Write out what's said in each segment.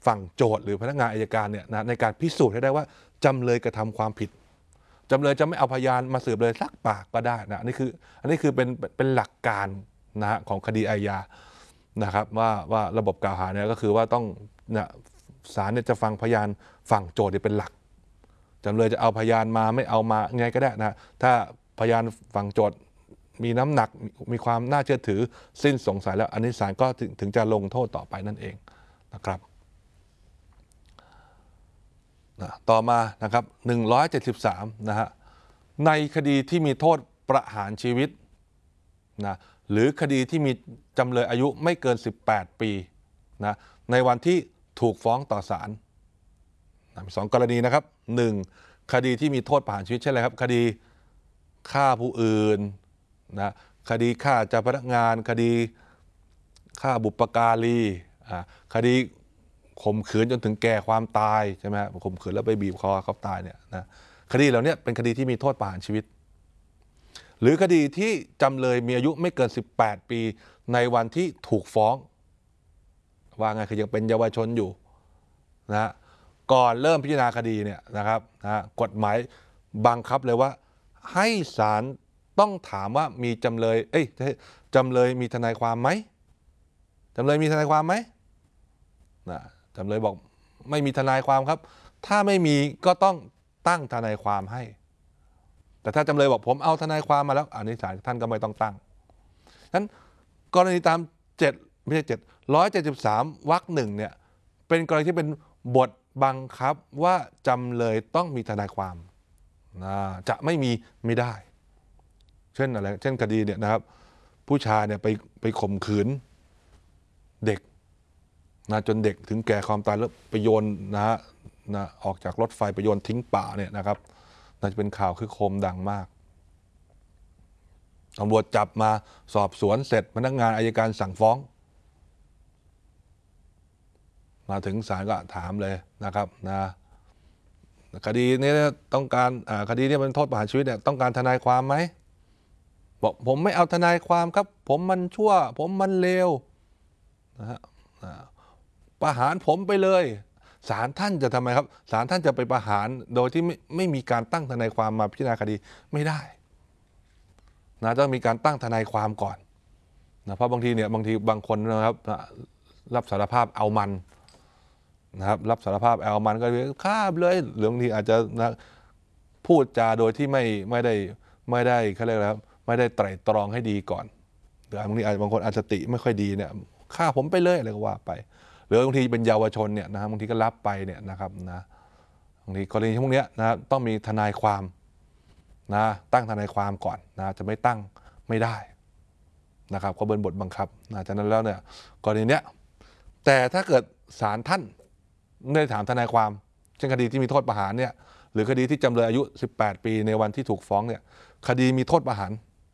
ฝั่งโจทย์หรือพนักงานอัยการเนี่ยในการพิสูจน์ให้ได้ว่าจำเลยกระทำความผิดจำเลยจะไม่เอาพยานมาสืบเลยสักปากก็ได้นะอันนี้คือเป็นหลักการนะของคดีอาญานะครับว่าระบบกล่าวหาเนี่ยก็คือว่าต้องนะศาลเนี่ยจะฟังพยานฝั่งโจทย์เป็นหลักจำเลยจะเอาพยานมาไม่เอามาไงก็ได้นะถ้าพยานฝั่งโจทย์มีน้ำหนักมีความน่าเชื่อถือสิ้นสงสัยแล้วอันนี้ศาลก็ถึงจะลงโทษต่อไปนั่นเองนะครับต่อมานะครับ173นะฮะในคดีที่มีโทษประหารชีวิตนะหรือคดีที่มีจำเลยอายุไม่เกิน18ปีนะในวันที่ถูกฟ้องต่อศาลมี2กรณีนะครับ1คดีที่มีโทษประหารชีวิตเช่นอะไรครับคดีฆ่าผู้อื่นนะคดีฆ่าเจ้าพนักงานคดีฆ่าบุปการีคดีข่มขืนจนถึงแก่ความตายใช่ไหมข่มขืนแล้วไปบีบคอเขาตายเนี่ยนะคดีเหล่านี้เป็นคดีที่มีโทษประหารชีวิตหรือคดีที่จำเลยมีอายุไม่เกิน18ปีในวันที่ถูกฟ้องว่าไงคือยังเป็นเยาวชนอยู่นะก่อนเริ่มพิจารณาคดีเนี่ยนะครับกฎหมายบังคับเลยว่าให้ศาลต้องถามว่ามีจำเลยจำเลยมีทนายความไหมจำเลยมีทนายความไหมนะจำเลยบอกไม่มีทนายความครับถ้าไม่มีก็ต้องตั้งทนายความให้แต่ถ้าจำเลยบอกผมเอาทนายความมาแล้วอันนี้ศาลท่านก็ไม่ต้องตั้งนั้นกรณีตามไม่ใช่773 วรรค 1เนี่ยเป็นกรณีที่เป็นบทบังคับว่าจำเลยต้องมีทนายความจะไม่ได้เช่นอะไรเช่นคดีเนี่ยนะครับผู้ชายเนี่ยไปข่มขืนเด็กจนเด็กถึงแก่ความตายแล้วไปโยนออกจากรถไฟไปโยนทิ้งป่าเนี่ยนะครับน่าจะเป็นข่าวคือโคมดังมากตำรวจจับมาสอบสวนเสร็จพนักงานอัยการสั่งฟ้องมาถึงศาลก็ถามเลยนะครับคดีนี้ต้องการคดีนี้เป็นโทษประหารชีวิตเนี่ยต้องการทนายความไหมบอกผมไม่เอาทนายความครับผมมันชั่วผมมันเลวนะฮะประหารผมไปเลยศาลท่านจะทำไมครับศาลท่านจะไปประหารโดยที่ไม่มีการตั้งทนายความมาพิจารณาคดีไม่ได้นะต้องมีการตั้งทนายความก่อนนะเพราะบางทีบางคนนะครับรับสารภาพเอามันนะครับรับสารภาพเอามันก็ฆ่าเลยหรือบางทีอาจจะพูดจาโดยที่ไม่ได้เขาเรียกอะไรครับไม่ได้ไตร่ตรองให้ดีก่อนหรือบางทีบางคนอาจสติไม่ค่อยดีเนี่ยฆ่าผมไปเลยอะไรก็ว่าไปหรือบางทีเป็นเยาวชนเนี่ยนะบางทีก็รับไปเนี่ยนะครับบางทีกรณีพวกนี้นะต้องมีทนายความตั้งทนายความก่อนจะไม่ตั้งไม่ได้นะครับก็เป็นบทบังคับจากนั้นแล้วเนี่ยกรณีเนี้ยแต่ถ้าเกิดศาลท่านไม่ได้ถามทนายความเช่นคดีที่มีโทษประหารเนี่ยหรือคดีที่จำเลยอายุ18ปีในวันที่ถูกฟ้องเนี่ยคดีมีโทษประหาร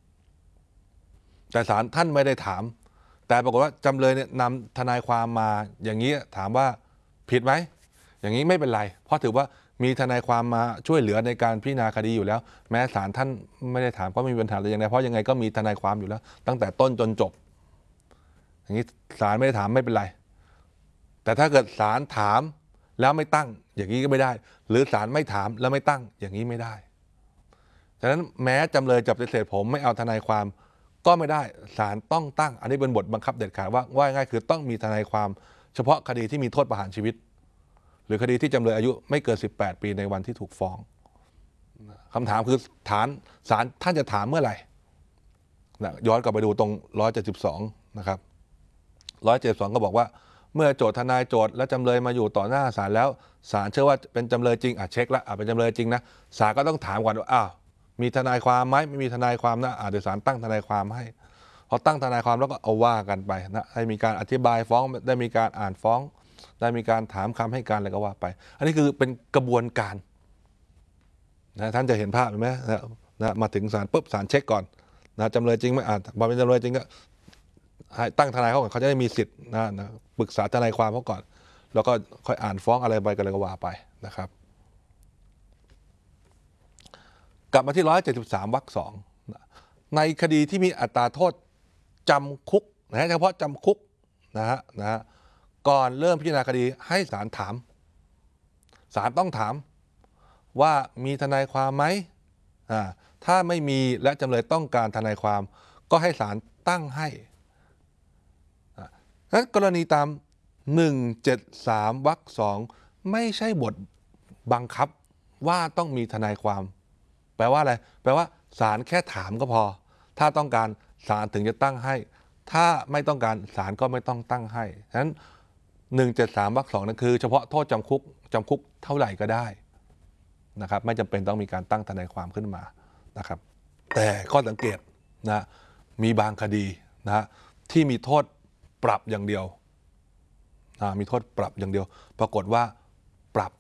แต่ศาลท่านไม่ได้ถามแต่ปรากฏว่าจำเลยเนี่ยนำทนายความมาอย่างนี้ถามว่าผิดไหมอย่างนี้ไม่เป็นไรเพราะถือว่ามีทนายความมาช่วยเหลือในการพิจารณาคดีอยู่แล้วแม้ศาลท่านไม่ได้ถามก็ไม่มีปัญหาอะไรอย่างไรเพราะยังไงก็มีทนายความอยู่แล้วตั้งแต่ต้นจนจบอย่างนี้ศาลไม่ได้ถามไม่เป็นไรแต่ถ้าเกิดศาลถามแล้วไม่ตั้งอย่างนี้ก็ไม่ได้หรือศาลไม่ถามแล้วไม่ตั้งอย่างนี้ไม่ได้ฉะนั้นแม้จำเลยจะปฏิเสธผมไม่เอาทนายความก็ไม่ได้ศาลต้องตั้งอันนี้เป็นบทบังคับเด็ดขาดว่าง่ายคือต้องมีทนายความเฉพาะคดีที่มีโทษประหารชีวิตหรือคดีที่จำเลยอายุไม่เกิน18ปีในวันที่ถูกฟ้องคำถามคือศาลท่านจะถามเมื่อไหร่ย้อนกลับไปดูตรง172นะครับ172ก็บอกว่าเมื่อโจทย์ทนายโจทย์และจำเลยมาอยู่ต่อหน้าศาลแล้วศาลเชื่อว่าเป็นจำเลยจริงเช็คแล้วเป็นจำเลยจริงนะศาลก็ต้องถามก่อนว่ามีทนายความไหมไม่มีทนายความนะเดี๋ยวศาลตั้งทนายความให้พอตั้งทนายความแล้วก็เอาว่ากันไปนะให้มีการอธิบายฟ้องได้มีการอ่านฟ้องได้มีการถามคำให้การอะไรก็ว่าไปอันนี้คือเป็นกระบวนการท่านจะเห็นภาพไหมมาถึงศาลปุ๊บศาลเช็คก่อนจำเลยจริงไหมพอเป็นจำเลยจริงก็ให้ตั้งทนายเขาก่อนเขาจะได้มีสิทธิ์ปรึกษาทนายความเขาก่อนแล้วก็ค่อยอ่านฟ้องอะไรไปกันเลยก็ว่าไปนะครับกลับมาที่173 วรรค 2ในคดีที่มีอัตราโทษจำคุกเฉพาะจำคุกก่อนเริ่มพิจารณาคดีให้ศาลถามศาลต้องถามว่ามีทนายความไหมถ้าไม่มีและจำเลยต้องการทนายความก็ให้ศาลตั้งให้นั้นกรณีตาม173 วรรค 2ไม่ใช่บทบังคับว่าต้องมีทนายความแปลว่าอะไรแปลว่าศาลแค่ถามก็พอถ้าต้องการศาลถึงจะตั้งให้ถ้าไม่ต้องการศาลก็ไม่ต้องตั้งให้ฉะนั้น173 วรรค 2นั่นคือเฉพาะโทษจำคุกเท่าไหร่ก็ได้นะครับไม่จำเป็นต้องมีการตั้งทนายความขึ้นมานะครับแต่ข้อสังเกตนะมีบางคดีนะที่มีโทษปรับอย่างเดียวมีโทษปรับอย่างเดียวปรากฏว่าปรับ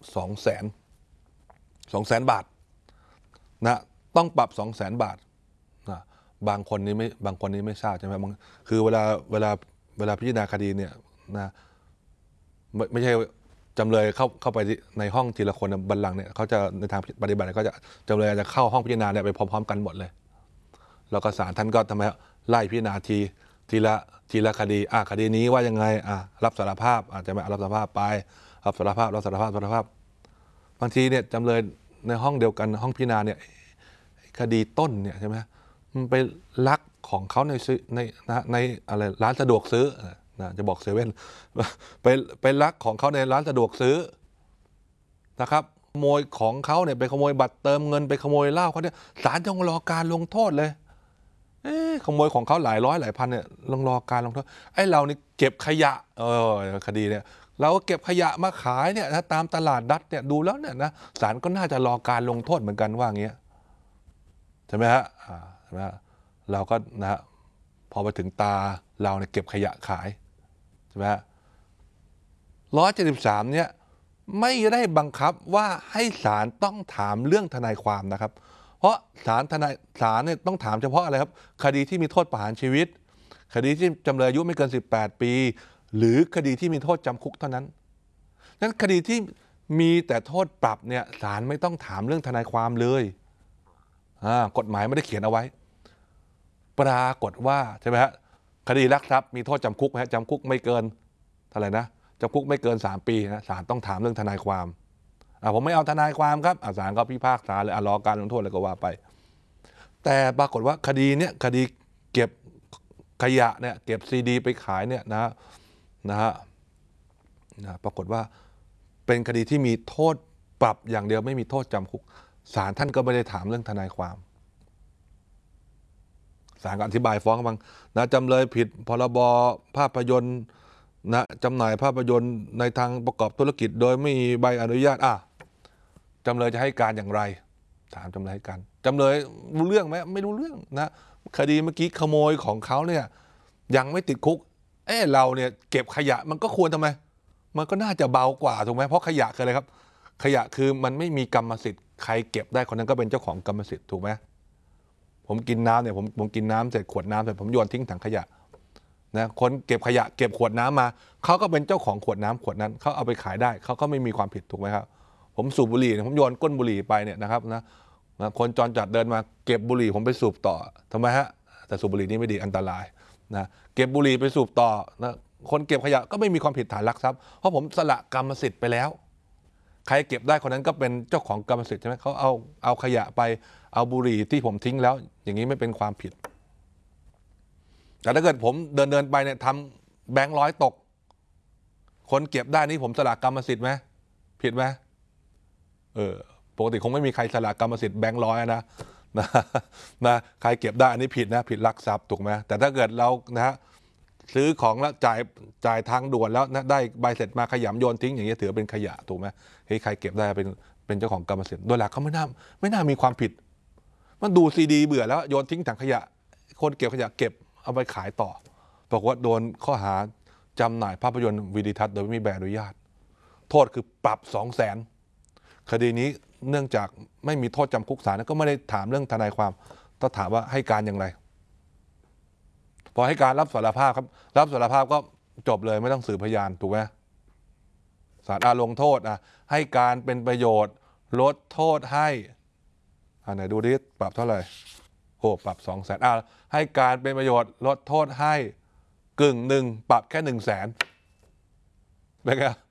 200,000 บาทนะต้องปรับ 200,000 บาทนะบางคนนี้ไม่ทราบใช่ไหมคือเวลาพิจารณาคดีเนี่ยนะไม่ใช่จำเลยเข้าไปในห้องทีละคนบัลลังก์เนี่ยเขาจะในทางปฏิบัติก็จะจำเลยจะเข้าห้องพิจารณาเนี่ยไปพร้อมๆกันหมดเลยแล้วก็ศาลท่านก็ทำไมไล่พิจารณาทีละคดีคดีนี้ว่ายังไงรับสารภาพอาจจะไม่รับสารภาพไปรับสารภาพบางทีเนี่ยจำเลยในห้องเดียวกันห้องพิจารณาเนี่ยคดีต้นเนี่ยใช่ไหมมันไปลักของเขาในอะไรร้านสะดวกซื้อจะบอกเซเว่นไปลักของเขาในร้านสะดวกซื้อนะครับขโมยของเขาเนี่ยไปขโมยบัตรเติมเงินไปขโมยเหล้าเขาเนี่ยศาลต้องรอการลงโทษเลยขโมยของเขาหลายร้อยหลายพันเนี่ยรอการลงโทษไอ้เรานี่เก็บขยะคดีเนี่ยเราก็เก็บขยะมาขายเนี่ยนะตามตลาดนัดเนี่ยดูแล้วเนี่ยนะศาลก็น่าจะรอการลงโทษเหมือนกันว่าอย่างเงี้ยใช่ไหมฮะใช่ไหมเราก็นะพอไปถึงตาเราเนี่ยเก็บขยะขายใช่ไหมฮะ173เนี่ยไม่ได้บังคับว่าให้ศาลต้องถามเรื่องทนายความนะครับเพราะศาลเนี่ยต้องถามเฉพาะอะไรครับคดีที่มีโทษประหารชีวิตคดีที่จำเลยอายุไม่เกิน18 ปีหรือคดีที่มีโทษจำคุกเท่านั้นนั้นคดีที่มีแต่โทษปรับเนี่ยศาลไม่ต้องถามเรื่องทนายความเลยกฎหมายไม่ได้เขียนเอาไว้ปรากฏว่าใช่ไหมฮะคดีลักทรัพย์มีโทษจำคุกไหมจำคุกไม่เกินเท่าไหร่นะจำคุกไม่เกิน3 ปีนะศาลต้องถามเรื่องทนายความผมไม่เอาทนายความครับศาลก็พิพากษาเลยรอการลงโทษอะไรก็ว่าไปแต่ปรากฏว่าคดีเก็บขยะเนี่ยเก็บซีดีไปขายเนี่ยนะฮะปรากฏว่าเป็นคดีที่มีโทษปรับอย่างเดียวไม่มีโทษจำคุกศาลท่านก็ไม่ได้ถามเรื่องทนายความศาลก็อธิบายฟ้องบางจำเลยผิดพรบภาพยนตร์จำหน่ายภาพยนตร์ในทางประกอบธุรกิจโดยไม่มีใบอนุญาตจำเลยจะให้การอย่างไรถามจำเลยให้การจำเลยรู้เรื่องไหมไม่รู้เรื่องนะคดีเมื่อกี้ขโมยของเขาเนี่ยยังไม่ติดคุกเราเนี่ยเก็บขยะมันก็ควรทำไมมันก็น่าจะเบากว่าถูกไหมเพราะขยะคืออะไรครับขยะคือมันไม่มีกรรมสิทธิ์ใครเก็บได้คนนั้นก็เป็นเจ้าของกรรมสิทธิ์ถูกไหมผมกินน้ำเนี่ยผมกินน้ำเสร็จขวดน้ำเสร็จผมโยนทิ้งถังขยะนะคนเก็บขยะเก็บขวดน้ำมาเขาก็เป็นเจ้าของขวดน้ำขวดนั้นเขาเอาไปขายได้เขาก็ไม่มีความผิดถูกไหมครับผมสูบบุหรี่ผมโยนก้นบุหรี่ไปเนี่ยนะครับนะคนจรจัดเดินมาเก็บบุหรี่ผมไปสูบต่อทำไมฮะแต่สูบบุหรี่นี่ไม่ดีอันตรายนะเก็บบุหรี่ไปสูบต่อนะคนเก็บขยะก็ไม่มีความผิดฐานลักทรัพย์เพราะผมสละกรรมสิทธิ์ไปแล้วใครเก็บได้คนนั้นก็เป็นเจ้าของกรรมสิทธิ์ใช่ไหมเขาเอาขยะไปเอาบุหรี่ที่ผมทิ้งแล้วอย่างนี้ไม่เป็นความผิดแต่ถ้าเกิดผมเดินไปเนี่ยทำแบงค์ร้อยตกคนเก็บได้นี่ผมสละกรรมสิทธิ์ไหมผิดไหมปกติคงไม่มีใครสละกรรมสิทธิ์แบงค์ร้อยนะใครเก็บได้อันนี้ผิดนะผิดลักทรัพย์ถูกไหมแต่ถ้าเกิดเราซื้อของแล้วจ่ายทางด่วนแล้วได้ใบเสร็จมาขยำโยนทิ้งอย่างนี้ถือเป็นขยะถูกไหมใครเก็บได้เป็นเจ้าของกรรมสิทธิ์โดยหลักเขาไม่น่ามีความผิดมันดูซีดีเบื่อแล้วโยนทิ้งถังขยะคนเก็บขยะเก็บเอาไปขายต่อบอกว่าโดนข้อหาจำหน่ายภาพยนตร์วิดีทัศน์โดยไม่มีใบอนุญาตโทษคือปรับ 200,000 คดีนี้เนื่องจากไม่มีโทษจำคุกศาลก็ไม่ได้ถามเรื่องทนายความต้องถามว่าให้การอย่างไรพอให้การรับสารภาพครับรับสารภาพก็จบเลยไม่ต้องสืบพยานถูกไหมศาลลงโทษให้การเป็นประโยชน์ลดโทษให้ไหนดูดิปรับเท่าไหร่ปรับ 200,000ให้การเป็นประโยชน์ลดโทษให้1/2ปรับแค่100,000 เป็นไง